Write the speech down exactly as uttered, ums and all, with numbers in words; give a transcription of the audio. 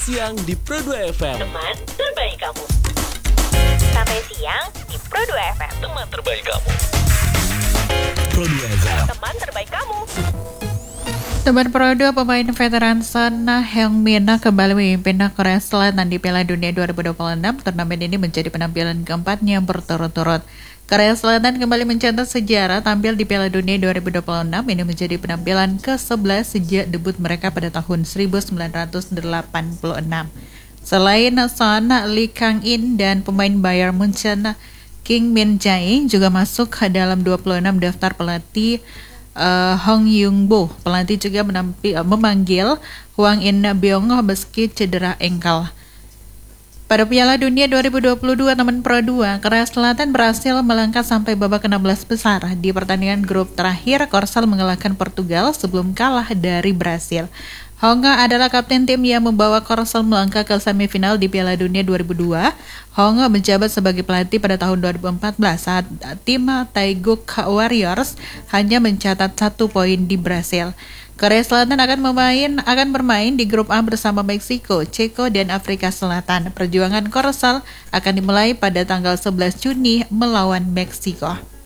siang di Pro dua F M. Teman terbaik kamu. Sampai siang di Pro dua F M. Teman terbaik kamu. Pro dua F M. Teman terbaik kamu. Teman Pro dua, pemain veteran Son Heung-min kembali memimpin Korea Selatan di Piala Dunia dua ribu dua puluh enam. Turnamen ini menjadi penampilan keempatnya berturut-turut. Korea Selatan kembali mencetak sejarah tampil di Piala Dunia dua ribu dua puluh enam. Ini menjadi penampilan ke sebelas sejak debut mereka pada tahun seribu sembilan ratus delapan puluh enam. Selain Son, Lee Kang-in dan pemain Bayern Munchen Kim Min-jae juga masuk dalam dua puluh enam daftar pelatih. Uh, Hong Young-bo, pelatih juga menampi, uh, memanggil Hwang In-beong meski cedera engkel. Pada Piala Dunia dua ribu dua puluh dua, teman Pro dua, Korea Selatan berhasil melangkah sampai babak enam belas besar. Di pertandingan grup terakhir, Korsel mengalahkan Portugal sebelum kalah dari Brasil. Honga adalah kapten tim yang membawa Korsel melangkah ke semifinal di Piala Dunia dua ribu dua. Honga menjabat sebagai pelatih pada tahun dua ribu empat belas saat tim Taeguk Warriors hanya mencatat satu poin di Brasil. Korea Selatan akan bermain akan bermain di grup A bersama Meksiko, Ceko, dan Afrika Selatan. Perjuangan Korsel akan dimulai pada tanggal sebelas Juni melawan Meksiko.